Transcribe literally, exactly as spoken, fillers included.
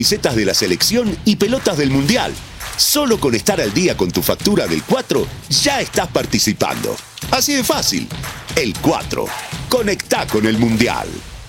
camisetas de la selección y pelotas del Mundial. Solo con estar al día con tu factura del cuatro, ya estás participando. Así de fácil. El cuatro. Conectá con el Mundial.